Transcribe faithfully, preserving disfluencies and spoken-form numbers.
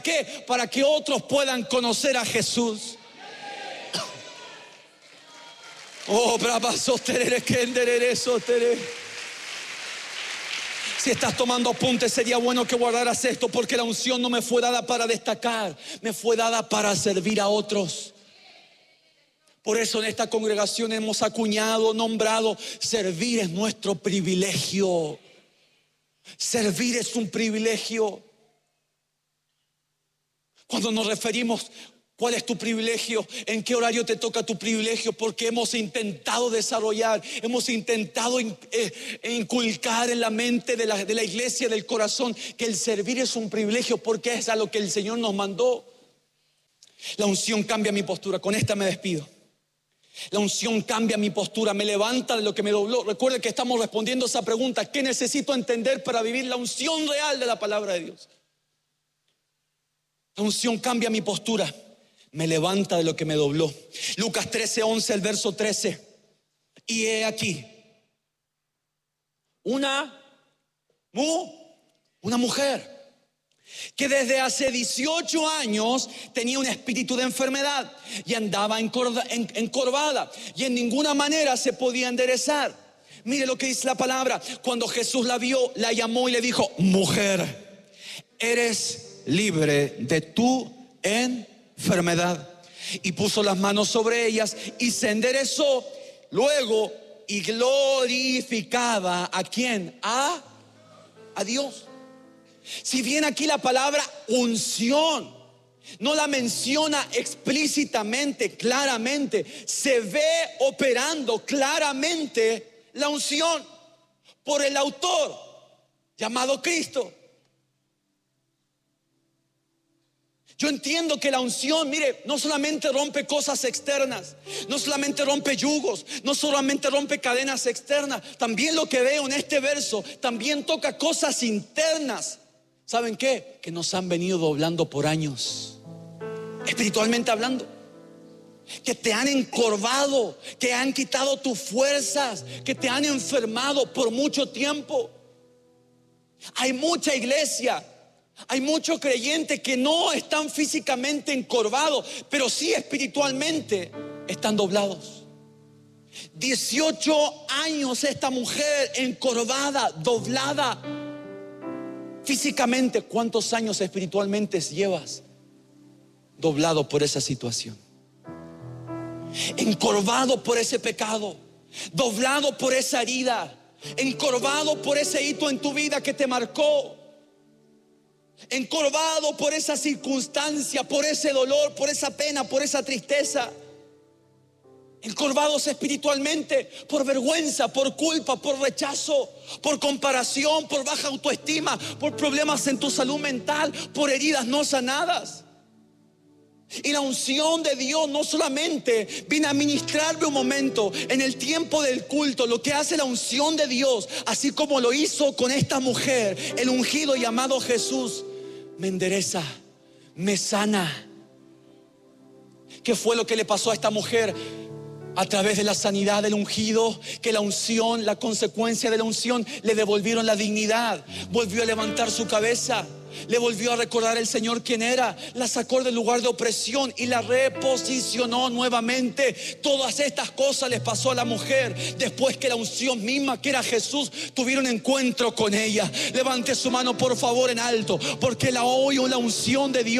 qué? Para que otros puedan conocer a Jesús. Oh, brava sosterere, kenderere sotere. Si estás tomando apuntes, sería bueno que guardaras esto, porque la unción no me fue dada para destacar, me fue dada para servir a otros. Por eso en esta congregación hemos acuñado, nombrado, servir es nuestro privilegio. Servir es un privilegio. Cuando nos referimos, ¿cuál es tu privilegio? ¿En qué horario te toca tu privilegio? Porque hemos intentado desarrollar, hemos intentado inculcar en la mente de la, de la iglesia, del corazón, que el servir es un privilegio, porque es a lo que el Señor nos mandó. La unción cambia mi postura. Con esta me despido. La unción cambia mi postura, me levanta de lo que me dobló. Recuerde que estamos respondiendo a esa pregunta: ¿qué necesito entender para vivir la unción real de la palabra de Dios? La unción cambia mi postura, me levanta de lo que me dobló. Lucas trece, once, el verso trece. Y he aquí una, una mujer que desde hace dieciocho años tenía un espíritu de enfermedad y andaba encorvada y en ninguna manera se podía enderezar. Mire lo que dice la palabra. Cuando Jesús la vio, la llamó y le dijo: mujer, eres libre de tu enfermedad. Y puso las manos sobre ellas y se enderezó. Luego, y glorificaba ¿a quién? A, a Dios. Si bien aquí la palabra unción no la menciona explícitamente, claramente, se ve operando claramente la unción por el autor llamado Cristo. Yo entiendo que la unción, mire, no solamente rompe cosas externas, no solamente rompe yugos, no solamente rompe cadenas externas. También lo que veo en este verso, también toca cosas internas. ¿Saben qué? Que nos han venido doblando por años, espiritualmente hablando. Que te han encorvado, que han quitado tus fuerzas, que te han enfermado por mucho tiempo. Hay mucha iglesia, hay muchos creyentes que no están físicamente encorvados, pero sí espiritualmente están doblados. dieciocho años esta mujer encorvada, doblada. Físicamente, ¿cuántos años espiritualmente llevas doblado por esa situación? Encorvado por ese pecado, doblado por esa herida, encorvado por ese hito en tu vida que te marcó, encorvado por esa circunstancia, por ese dolor, por esa pena, por esa tristeza. Encorvados espiritualmente por vergüenza, por culpa, por rechazo, por comparación, por baja autoestima, por problemas en tu salud mental, por heridas no sanadas. Y la unción de Dios no solamente viene a ministrarme un momento en el tiempo del culto. Lo que hace la unción de Dios, así como lo hizo con esta mujer, el ungido llamado Jesús, me endereza, me sana. ¿Qué fue lo que le pasó a esta mujer? A través de la sanidad del ungido, que la unción, la consecuencia de la unción, le devolvieron la dignidad. Volvió a levantar su cabeza, le volvió a recordar el Señor quién era, la sacó del lugar de opresión y la reposicionó nuevamente. Todas estas cosas les pasó a la mujer después que la unción misma, que era Jesús, tuvieron encuentro con ella. Levante su mano por favor en alto, porque la hoy la unción de Dios